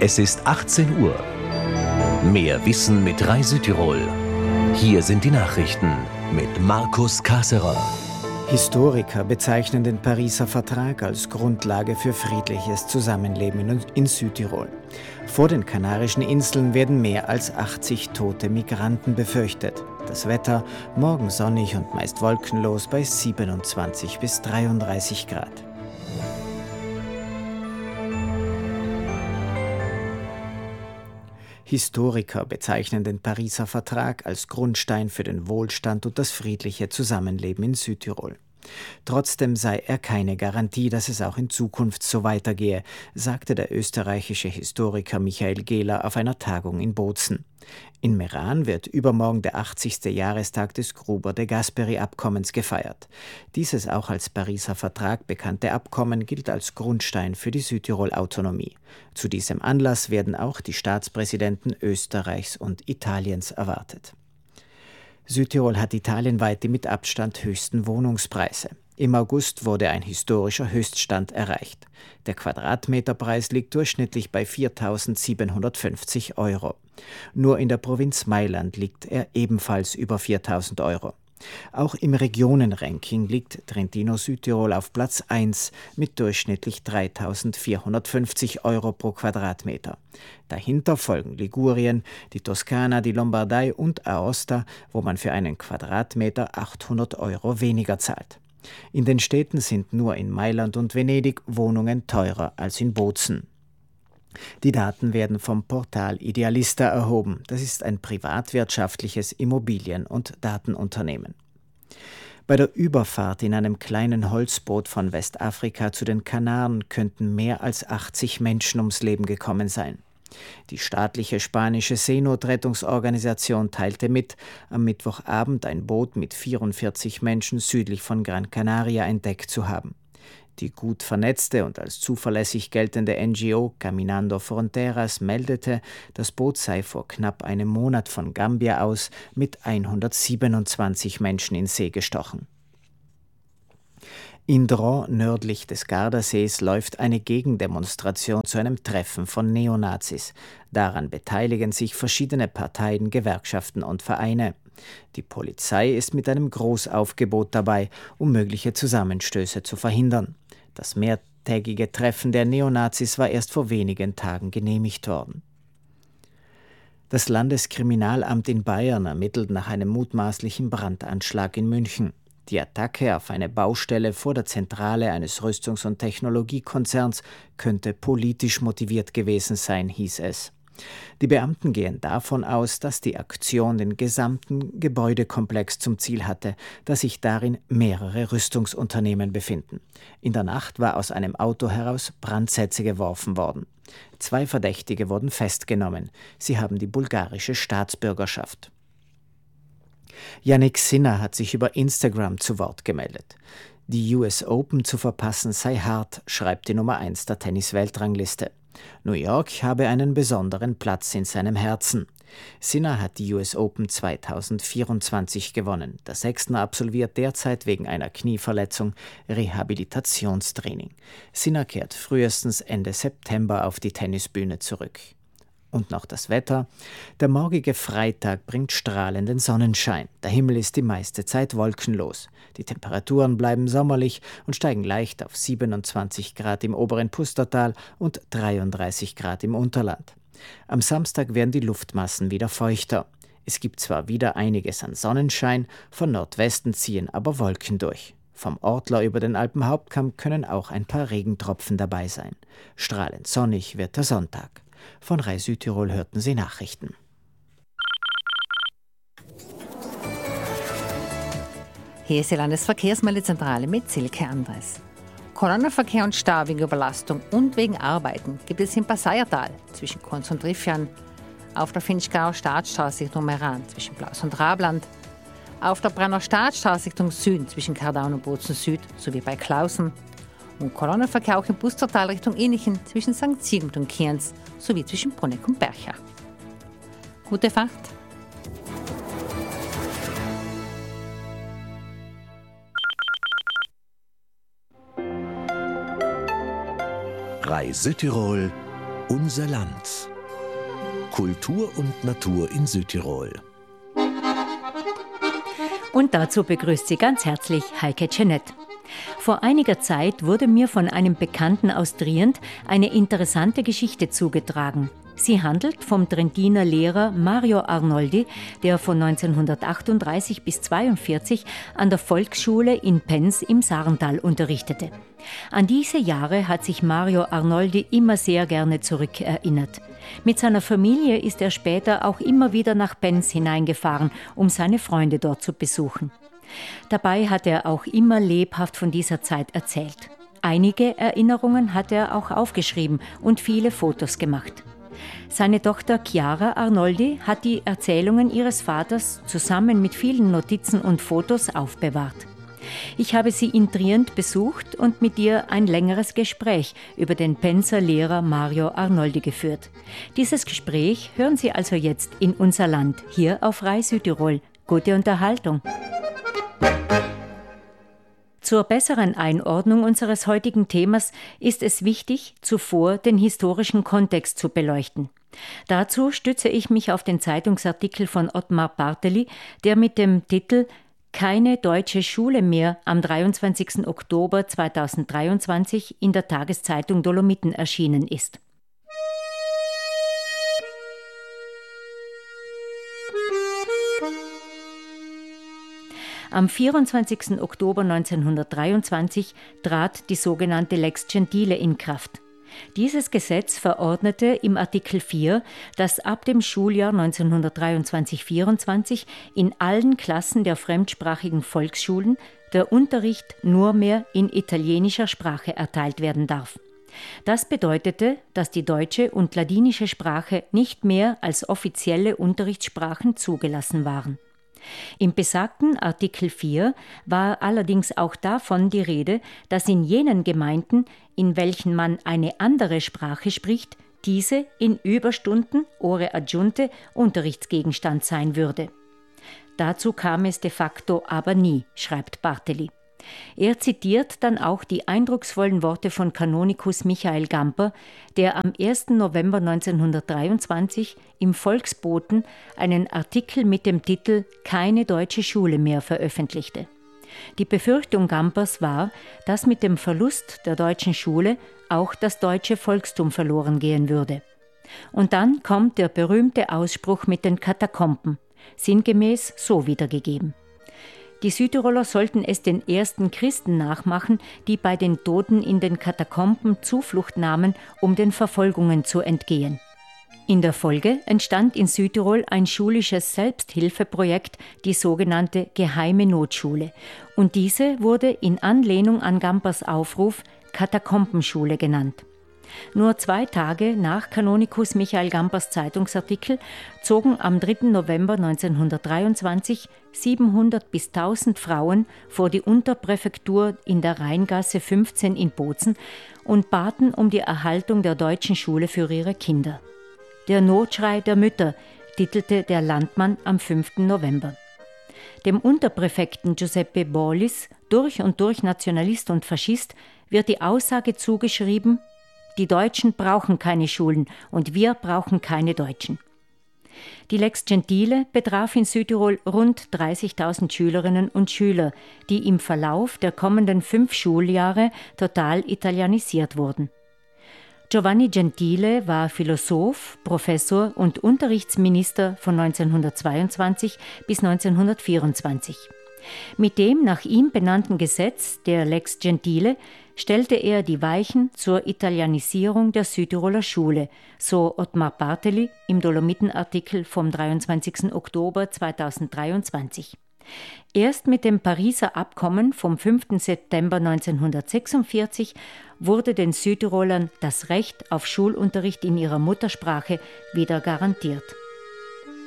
Es ist 18 Uhr. Mehr Wissen mit Rai Südtirol. Hier sind die Nachrichten mit Markus Kasserer. Historiker bezeichnen den Pariser Vertrag als Grundlage für friedliches Zusammenleben in Südtirol. Vor den Kanarischen Inseln werden mehr als 80 tote Migranten befürchtet. Das Wetter morgen sonnig und meist wolkenlos bei 27 bis 33 Grad. Historiker bezeichnen den Pariser Vertrag als Grundstein für den Wohlstand und das friedliche Zusammenleben in Südtirol. Trotzdem sei er keine Garantie, dass es auch in Zukunft so weitergehe, sagte der österreichische Historiker Michael Gehler auf einer Tagung in Bozen. In Meran wird übermorgen der 80. Jahrestag des Gruber-de-Gasperi-Abkommens gefeiert. Dieses auch als Pariser Vertrag bekannte Abkommen gilt als Grundstein für die Südtirol-Autonomie. Zu diesem Anlass werden auch die Staatspräsidenten Österreichs und Italiens erwartet. Südtirol hat italienweit die mit Abstand höchsten Wohnungspreise. Im August wurde ein historischer Höchststand erreicht. Der Quadratmeterpreis liegt durchschnittlich bei 4.750 €. Nur in der Provinz Mailand liegt er ebenfalls über 4.000 €. Auch im Regionenranking liegt Trentino-Südtirol auf Platz 1 mit durchschnittlich 3.450 € pro Quadratmeter. Dahinter folgen Ligurien, die Toskana, die Lombardei und Aosta, wo man für einen Quadratmeter 800 € weniger zahlt. In den Städten sind nur in Mailand und Venedig Wohnungen teurer als in Bozen. Die Daten werden vom Portal Idealista erhoben. Das ist ein privatwirtschaftliches Immobilien- und Datenunternehmen. Bei der Überfahrt in einem kleinen Holzboot von Westafrika zu den Kanaren könnten mehr als 80 Menschen ums Leben gekommen sein. Die staatliche spanische Seenotrettungsorganisation teilte mit, am Mittwochabend ein Boot mit 44 Menschen südlich von Gran Canaria entdeckt zu haben. Die gut vernetzte und als zuverlässig geltende NGO Caminando Fronteras meldete, das Boot sei vor knapp einem Monat von Gambia aus mit 127 Menschen in See gestochen. In Dron, nördlich des Gardasees, läuft eine Gegendemonstration zu einem Treffen von Neonazis. Daran beteiligen sich verschiedene Parteien, Gewerkschaften und Vereine. Die Polizei ist mit einem Großaufgebot dabei, um mögliche Zusammenstöße zu verhindern. Das mehrtägige Treffen der Neonazis war erst vor wenigen Tagen genehmigt worden. Das Landeskriminalamt in Bayern ermittelt nach einem mutmaßlichen Brandanschlag in München. Die Attacke auf eine Baustelle vor der Zentrale eines Rüstungs- und Technologiekonzerns könnte politisch motiviert gewesen sein, hieß es. Die Beamten gehen davon aus, dass die Aktion den gesamten Gebäudekomplex zum Ziel hatte, da sich darin mehrere Rüstungsunternehmen befinden. In der Nacht war aus einem Auto heraus Brandsätze geworfen worden. 2 Verdächtige wurden festgenommen. Sie haben die bulgarische Staatsbürgerschaft. Jannik Sinner hat sich über Instagram zu Wort gemeldet. Die US Open zu verpassen sei hart, schreibt die Nummer 1 der Tennis-Weltrangliste. New York habe einen besonderen Platz in seinem Herzen. Sinner hat die US Open 2024 gewonnen. Der Sechstner absolviert derzeit wegen einer Knieverletzung Rehabilitationstraining. Sinner kehrt frühestens Ende September auf die Tennisbühne zurück. Und noch das Wetter. Der morgige Freitag bringt strahlenden Sonnenschein. Der Himmel ist die meiste Zeit wolkenlos. Die Temperaturen bleiben sommerlich und steigen leicht auf 27 Grad im oberen Pustertal und 33 Grad im Unterland. Am Samstag werden die Luftmassen wieder feuchter. Es gibt zwar wieder einiges an Sonnenschein, von Nordwesten ziehen aber Wolken durch. Vom Ortler über den Alpenhauptkamm können auch ein paar Regentropfen dabei sein. Strahlend sonnig wird der Sonntag. Von Rai Südtirol hörten Sie Nachrichten. Hier ist die Landesverkehrsmeldezentrale mit Silke Andres. Kolonnenverkehr und Stau wegen Überlastung und wegen Arbeiten gibt es im Passaiertal zwischen Konz und Riffian, auf der Finchgauer Staatsstraße Richtung Meran zwischen Blaus und Rabland, auf der Brenner Staatsstraße Richtung Süden zwischen Kardaun und Bozen Süd sowie bei Klausen und Kolonnenverkehr auch im Bustertal Richtung Innichen zwischen St. Siegmund und Kienz sowie zwischen Bruneck und Bercha. Gute Fahrt! Rai Südtirol Unser Land. Kultur und Natur in Südtirol. Und dazu begrüßt Sie ganz herzlich Heike Tschenett. Vor einiger Zeit wurde mir von einem Bekannten aus Trient eine interessante Geschichte zugetragen. Sie handelt vom Trentiner Lehrer Mario Arnoldi, der von 1938 bis 1942 an der Volksschule in Penz im Saarntal unterrichtete. An diese Jahre hat sich Mario Arnoldi immer sehr gerne zurückerinnert. Mit seiner Familie ist er später auch immer wieder nach Penz hineingefahren, um seine Freunde dort zu besuchen. Dabei hat er auch immer lebhaft von dieser Zeit erzählt. Einige Erinnerungen hat er auch aufgeschrieben und viele Fotos gemacht. Seine Tochter Chiara Arnoldi hat die Erzählungen ihres Vaters zusammen mit vielen Notizen und Fotos aufbewahrt. Ich habe sie in Trient besucht und mit ihr ein längeres Gespräch über den Penzer Lehrer Mario Arnoldi geführt. Dieses Gespräch hören Sie also jetzt in Unser Land, hier auf Rai Südtirol. Gute Unterhaltung! Zur besseren Einordnung unseres heutigen Themas ist es wichtig, zuvor den historischen Kontext zu beleuchten. Dazu stütze ich mich auf den Zeitungsartikel von Ottmar Bartely, der mit dem Titel »Keine deutsche Schule mehr« am 23. Oktober 2023 in der Tageszeitung Dolomiten erschienen ist. Am 24. Oktober 1923 trat die sogenannte Lex Gentile in Kraft. Dieses Gesetz verordnete im Artikel 4, dass ab dem Schuljahr 1923/24 in allen Klassen der fremdsprachigen Volksschulen der Unterricht nur mehr in italienischer Sprache erteilt werden darf. Das bedeutete, dass die deutsche und ladinische Sprache nicht mehr als offizielle Unterrichtssprachen zugelassen waren. Im besagten Artikel 4 war allerdings auch davon die Rede, dass in jenen Gemeinden, in welchen man eine andere Sprache spricht, diese in Überstunden ore aggiunte Unterrichtsgegenstand sein würde. Dazu kam es de facto aber nie, schreibt Bartely. Er zitiert dann auch die eindrucksvollen Worte von Kanonikus Michael Gamper, der am 1. November 1923 im Volksboten einen Artikel mit dem Titel »Keine deutsche Schule mehr« veröffentlichte. Die Befürchtung Gampers war, dass mit dem Verlust der deutschen Schule auch das deutsche Volkstum verloren gehen würde. Und dann kommt der berühmte Ausspruch mit den Katakomben, sinngemäß so wiedergegeben. Die Südtiroler sollten es den ersten Christen nachmachen, die bei den Toten in den Katakomben Zuflucht nahmen, um den Verfolgungen zu entgehen. In der Folge entstand in Südtirol ein schulisches Selbsthilfeprojekt, die sogenannte Geheime Notschule. Und diese wurde in Anlehnung an Gampers Aufruf Katakombenschule genannt. Nur 2 Tage nach Kanonikus Michael Gampers Zeitungsartikel zogen am 3. November 1923 700 bis 1000 Frauen vor die Unterpräfektur in der Rheingasse 15 in Bozen und baten um die Erhaltung der deutschen Schule für ihre Kinder. Der Notschrei der Mütter, titelte der Landmann am 5. November. Dem Unterpräfekten Giuseppe Borlis, durch und durch Nationalist und Faschist, wird die Aussage zugeschrieben: Die Deutschen brauchen keine Schulen und wir brauchen keine Deutschen. Die Lex Gentile betraf in Südtirol rund 30.000 Schülerinnen und Schüler, die im Verlauf der kommenden 5 Schuljahre total italienisiert wurden. Giovanni Gentile war Philosoph, Professor und Unterrichtsminister von 1922 bis 1924. Mit dem nach ihm benannten Gesetz, der Lex Gentile, stellte er die Weichen zur Italienisierung der Südtiroler Schule, so Ottmar Bartely im Dolomiten-Artikel vom 23. Oktober 2023. Erst mit dem Pariser Abkommen vom 5. September 1946 wurde den Südtirolern das Recht auf Schulunterricht in ihrer Muttersprache wieder garantiert.